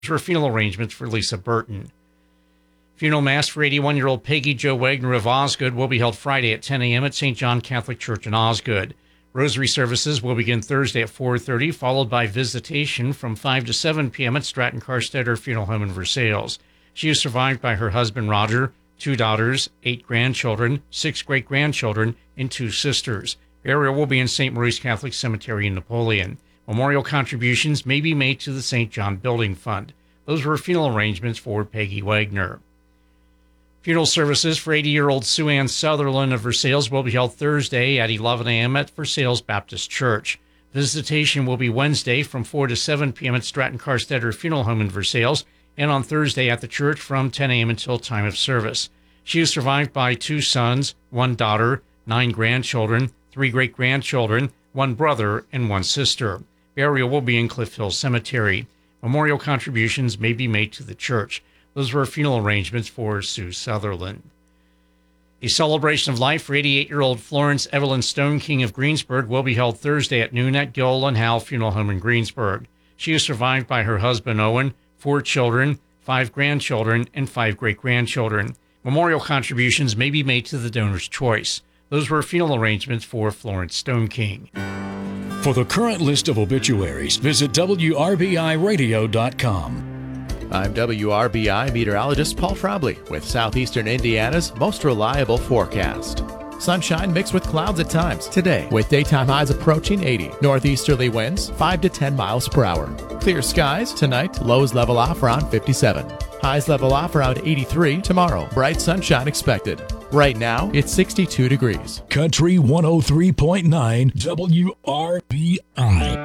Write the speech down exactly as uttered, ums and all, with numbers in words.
for funeral arrangements for Lisa Burton. Funeral Mass for eighty-one-year-old Peggy Jo Wagner of Osgood will be held Friday at ten a.m. at Saint John Catholic Church in Osgood. Rosary services will begin Thursday at four thirty, followed by visitation from five to seven p.m. at Stratton Carstetter Funeral Home in Versailles. She is survived by her husband Roger, two daughters, eight grandchildren, six great-grandchildren, and two sisters. Burial will be in Saint Maurice Catholic Cemetery in Napoleon. Memorial contributions may be made to the Saint John Building Fund. Those were funeral arrangements for Peggy Wagner. Funeral services for eighty-year-old Sue Ann Sutherland of Versailles will be held Thursday at eleven a.m. at Versailles Baptist Church. Visitation will be Wednesday from four to seven p.m. at Stratton Carstetter Funeral Home in Versailles, and on Thursday at the church from ten a.m. until time of service. She is survived by two sons, one daughter, nine grandchildren, three great-grandchildren, one brother, and one sister. Burial will be in Cliff Hill Cemetery. Memorial contributions may be made to the church. Those were funeral arrangements for Sue Sutherland. A celebration of life for eighty-eight-year-old Florence Evelyn Stone King of Greensburg will be held Thursday at noon at Gill and Howell Funeral Home in Greensburg. She is survived by her husband Owen, four children, five grandchildren, and five great-grandchildren. Memorial contributions may be made to the donor's choice. Those were funeral arrangements for Florence Stone King. For the current list of obituaries, visit W R B I radio dot com. I'm W R B I meteorologist Paul Trombley with Southeastern Indiana's most reliable forecast. Sunshine mixed with clouds at times today, with daytime highs approaching eighty. Northeasterly winds five to ten miles per hour. Clear skies tonight, lows level off around fifty-seven. Highs level off around eighty-three tomorrow. Bright sunshine expected. Right now, it's sixty-two degrees. Country one oh three point nine W R B I.